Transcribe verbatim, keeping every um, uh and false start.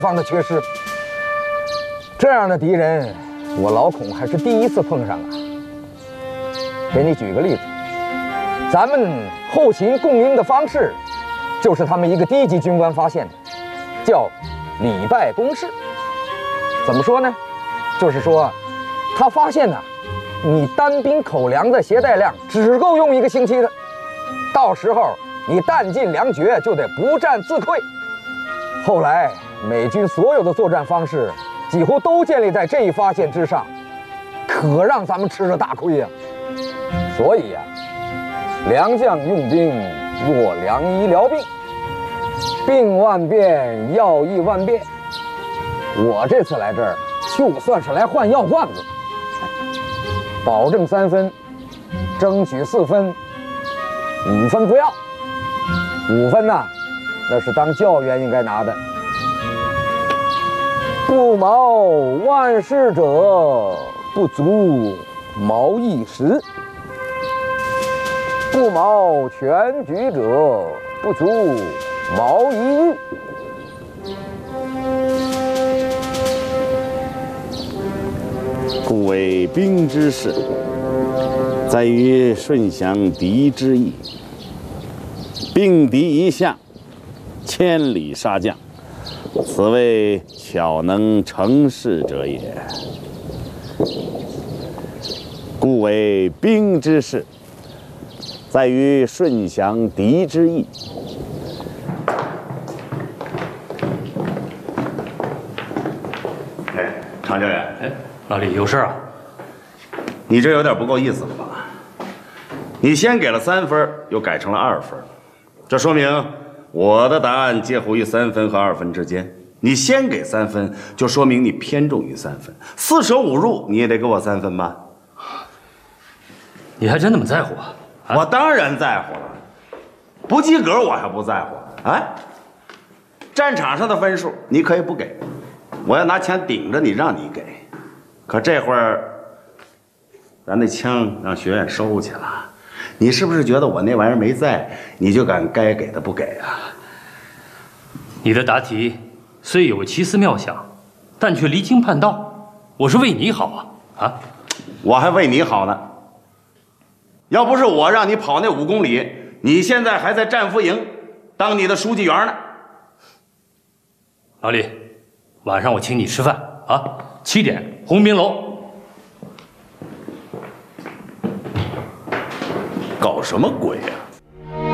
方的缺失。这样的敌人，我老孔还是第一次碰上啊。给你举个例子，咱们后勤供应的方式，就是他们一个低级军官发现的，叫礼拜公式。怎么说呢？就是说，他发现呢、啊，你单兵口粮的携带量只够用一个星期的，到时候你弹尽粮绝，就得不战自溃。后来美军所有的作战方式几乎都建立在这一发现之上，可让咱们吃了大亏呀、啊！所以呀、啊，良将用兵若良医疗病，病万变，药亦万变。我这次来这儿，就算是来换药罐子，保证三分，争取四分，五分不要。五分呐、啊，那是当教员应该拿的。不谋万事者，不足谋一时；不谋全局者，不足谋一日。 故谓兵之事，在于顺降敌之意。并敌一向，千里杀将，此谓巧能成事者也。故为兵之事，在于顺降敌之意。哎，常教员， 哎，老李有事啊？ 你这有点不够意思了吧？你先给了三分，又改成了二分。这说明我的答案介乎于三分和二分之间。你先给三分，就说明你偏重于三分。四舍五入，你也得给我三分吧？ 你还真那么在乎啊？ 啊我当然在乎了，不及格我还不在乎啊！战场上的分数你可以不给，我要拿枪顶着你让你给。可这会儿，咱那枪让学院收去了。你是不是觉得我那玩意儿没在，你就敢该给的不给啊？ 你的答题虽有奇思妙想，但却离经叛道。我是为你好啊！啊， 我还为你好呢。要不是我让你跑那五公里，你现在还在战俘营当你的书记员呢。 老李，晚上我请你吃饭啊，七点鸿宾楼。 搞什么鬼啊？